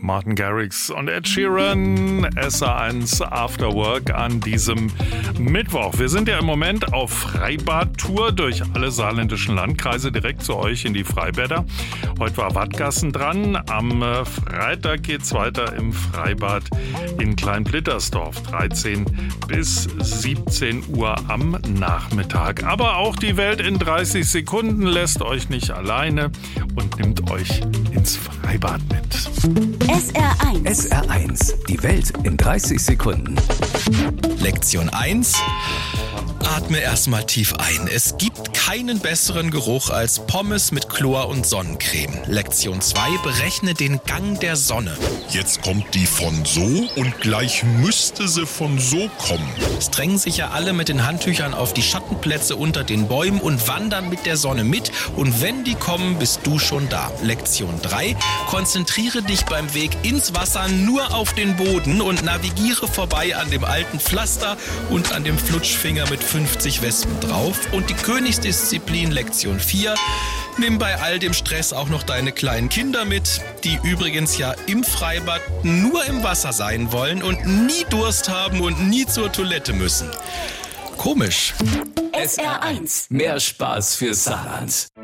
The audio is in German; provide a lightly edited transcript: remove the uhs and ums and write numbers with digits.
Martin Garrix und Ed Sheeran, SR1 After Work an diesem Mittwoch. Wir sind ja im Moment auf Freibad-Tour durch alle saarländischen Landkreise, direkt zu euch in die Freibäder. Heute war Wattgassen dran. Am Freitag geht's weiter im Freibad in Kleinblittersdorf, 13 bis 17 Uhr am Nachmittag. Aber auch die Welt in 30 Sekunden lässt euch nicht alleine und nimmt euch ins Freibad mit. SR1. SR1, die Welt in 30 Sekunden. Lektion 1. Atme erstmal tief ein. Es gibt keinen besseren Geruch als Pommes mit Chlor und Sonnencreme. Lektion 2. Berechne den Gang der Sonne. Jetzt kommt die von so und gleich müsste sie von so kommen. Es drängen sich ja alle mit den Handtüchern auf die Schattenplätze unter den Bäumen und wandern mit der Sonne mit. Und wenn die kommen, bist du schon da. Lektion 3. Konzentriere dich beim Weg ins Wasser nur auf den Boden und navigiere vorbei an dem alten Pflaster und an dem Flutschfinger mit 50 Wespen drauf. Und die Königsdisziplin Lektion 4. Nimm bei all dem Stress auch noch deine kleinen Kinder mit, die übrigens ja im Freibad nur im Wasser sein wollen und nie Durst haben und nie zur Toilette müssen. Komisch. SR1, mehr Spaß für Saarland.